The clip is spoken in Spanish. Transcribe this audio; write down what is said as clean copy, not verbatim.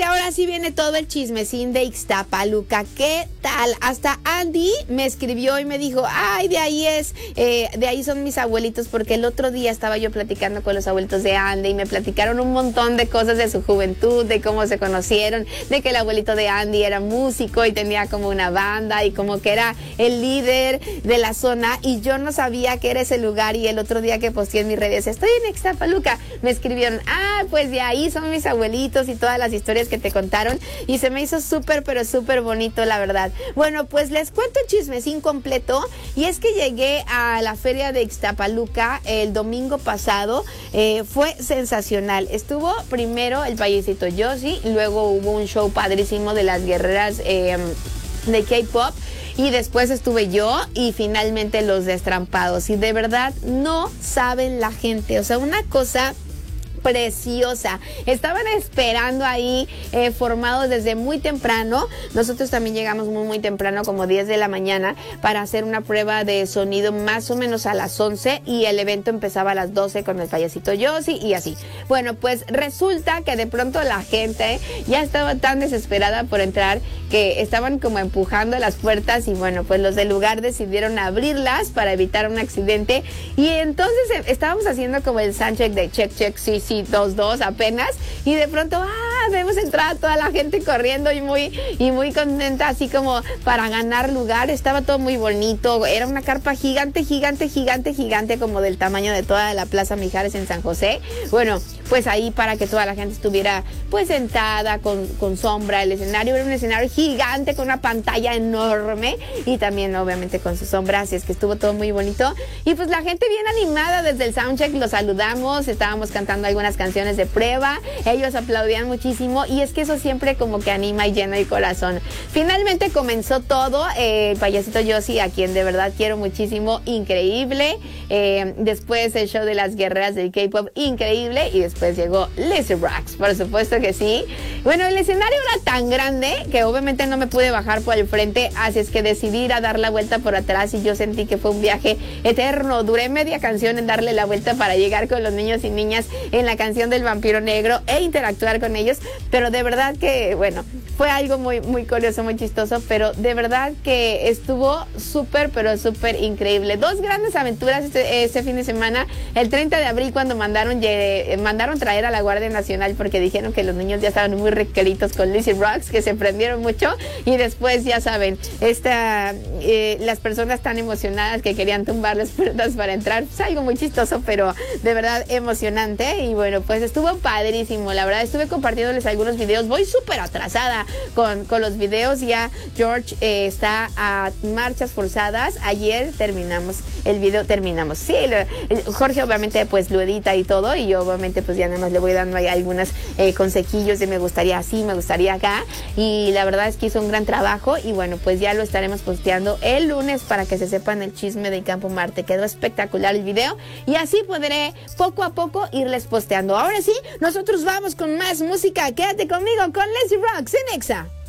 ahora sí viene todo el chismecín de Ixtapaluca. ¿Qué tal? Hasta Andy me escribió y me dijo, ay, de ahí son mis abuelitos, porque el otro día estaba yo platicando con los abuelitos de Andy y me platicaron un montón de cosas de su juventud, de cómo se conocieron, de que el abuelito de Andy era músico y tenía como una banda y como que era el líder de la zona, y yo no sabía que era ese lugar. Y el otro día que posteé en mis redes, estoy en Ixtapaluca, me escribieron, pues de ahí son mis abuelitos y todas las historias que te contaron, y se me hizo súper, pero súper bonito, la verdad. Bueno, pues les cuento el chismecín completo, y es que llegué a la feria de Ixtapaluca el domingo pasado. Fue sensacional. Estuvo primero el payasito Yossi, luego hubo un show padrísimo de las guerreras de K-pop, y después estuve yo y finalmente los Destrampados, y de verdad no saben la gente, o sea, una cosa preciosa. Estaban esperando ahí formados desde muy temprano. Nosotros también llegamos muy temprano, como 10 de la mañana, para hacer una prueba de sonido más o menos a las 11, y el evento empezaba a las 12 con el payasito Yossi y así. Bueno, pues resulta que de pronto la gente ya estaba tan desesperada por entrar que estaban como empujando las puertas, y bueno, pues los del lugar decidieron abrirlas para evitar un accidente, y entonces estábamos haciendo como el soundcheck de check, sí, 2 apenas, y de pronto vemos entrar toda la gente corriendo y muy contenta, así como para ganar lugar. Estaba todo muy bonito, era una carpa gigante, como del tamaño de toda la Plaza Mijares en San José. Bueno, pues ahí para que toda la gente estuviera pues sentada con sombra. El escenario era un escenario gigante con una pantalla enorme, y también obviamente con su sombra, así es que estuvo todo muy bonito, y pues la gente bien animada. Desde el soundcheck los saludamos, estábamos cantando algunas canciones de prueba, ellos aplaudían muchísimo, y es que eso siempre como que anima y llena el corazón. Finalmente comenzó todo, el payasito Yossi, a quien de verdad quiero muchísimo, increíble. Después el show de las guerreras del K-pop, increíble, y después llegó Lizzy Rocks, por supuesto que sí. Bueno, el escenario era tan grande que obviamente no me pude bajar por el frente, así es que decidí ir a dar la vuelta por atrás, y yo sentí que fue un viaje eterno. Duré media canción en darle la vuelta para llegar con los niños y niñas en la canción del Vampiro Negro e interactuar con ellos, pero de verdad que, bueno, fue algo muy curioso, muy chistoso, pero de verdad que estuvo súper, pero súper increíble. 2 grandes aventuras este fin de semana. El 30 de abril, cuando mandaron traer a la Guardia Nacional, porque dijeron que los niños ya estaban muy requeritos con Lizzy Rocks, que se prendieron mucho, y después, ya saben, las personas tan emocionadas que querían tumbar las puertas para entrar. Es algo muy chistoso, pero de verdad emocionante. Y bueno, pues estuvo padrísimo, la verdad. Estuve compartiéndoles algunos videos. Voy súper atrasada con los videos. Ya George está a marchas forzadas. Ayer terminamos el video, sí, Jorge obviamente pues lo edita y todo, y yo obviamente pues ya nada más le voy dando ahí algunos consejillos de me gustaría así, me gustaría acá, y la verdad es que hizo un gran trabajo. Y bueno, pues ya lo estaremos posteando el lunes para que se sepan el chisme de Campo Marte. Quedó espectacular el video, y así podré poco a poco irles posteando. Ahora sí, nosotros vamos con más música. Quédate conmigo con Lizzy Rocks en Exa.